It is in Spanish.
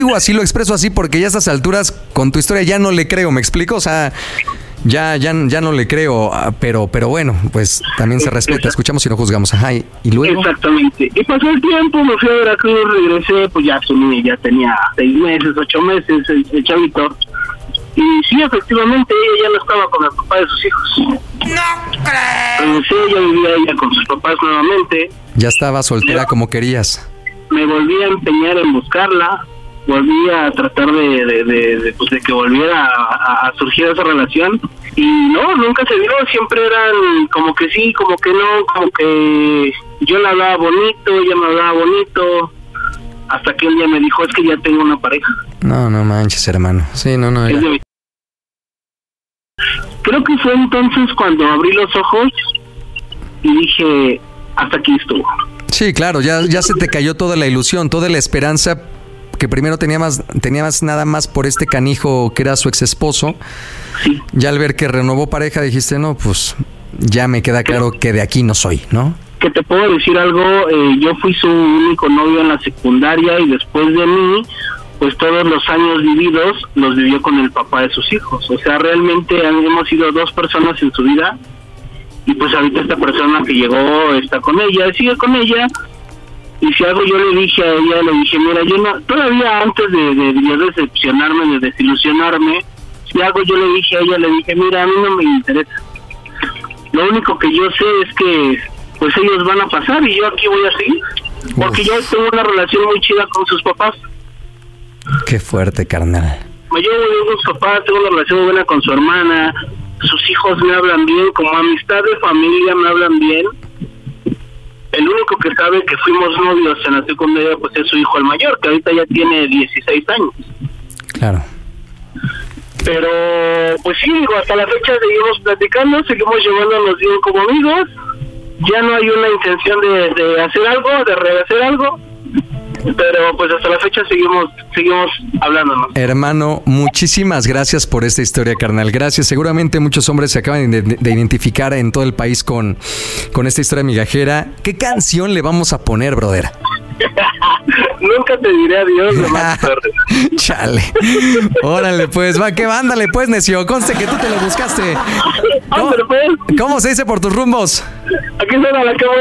así lo expreso así porque ya a estas alturas con tu historia ya no le creo, ¿me explico? O sea, ya no le creo, pero bueno, pues también se respeta, escuchamos y no juzgamos. Ajá, y luego. Exactamente. Y pasó el tiempo, me fui a Veracruz, regresé, pues ya tenía 6 meses, 8 meses, el chavito. Y sí, efectivamente, ella ya no estaba con el papá de sus hijos. ¡No creo! Regresé, ya vivía ella con sus papás nuevamente. Ya estaba soltera como querías. Me volví a empeñar en buscarla, volví a tratar de que volviera a surgir esa relación. Y no, nunca se dio, siempre eran como que sí, como que no, como que yo le hablaba bonito, ella me hablaba bonito. Hasta que un día me dijo, es que ya tengo una pareja. No manches, hermano. Sí, no. Creo que fue entonces cuando abrí los ojos y dije, hasta aquí estuvo. Sí, claro, ya se te cayó toda la ilusión, toda la esperanza que primero tenías nada más por este canijo que era su ex esposo. Sí. Ya al ver que renovó pareja dijiste, no, pues ya me queda claro que de aquí no soy, ¿no? Que te puedo decir algo, yo fui su único novio en la secundaria y después de mí, pues todos los años vividos los vivió con el papá de sus hijos. O sea, realmente hemos sido 2 personas en su vida y pues ahorita esta persona que llegó está con ella, sigue con ella. Y si algo yo le dije a ella, le dije, mira, yo no, todavía antes de decepcionarme, de desilusionarme, si algo yo le dije a ella, le dije, mira, a mí no me interesa. Lo único que yo sé es que pues ellos van a pasar y yo aquí voy a seguir. Porque yo tengo una relación muy chida con sus papás. Qué fuerte, carnal. Me llevo bien con sus papás, tengo una relación muy buena con su hermana, sus hijos me hablan bien, como amistad de familia me hablan bien. El único que sabe que fuimos novios en la secundaria pues es su hijo el mayor, que ahorita ya tiene 16 años. Claro. Pero pues sí, digo, hasta la fecha seguimos platicando, seguimos llevándonos bien como amigos. Ya no hay una intención de hacer algo, de rehacer algo, pero pues hasta la fecha seguimos hablándonos. Hermano, muchísimas gracias por esta historia, carnal. Gracias. Seguramente muchos hombres se acaban de identificar en todo el país con esta historia migajera. ¿Qué canción le vamos a poner, brother? Nunca te diré adiós, lo más tarde. Chale. Órale, pues, va, que vándale, pues, necio. Conste que tú te lo buscaste. ¿Cómo se dice por tus rumbos? Aquí suena la cámara.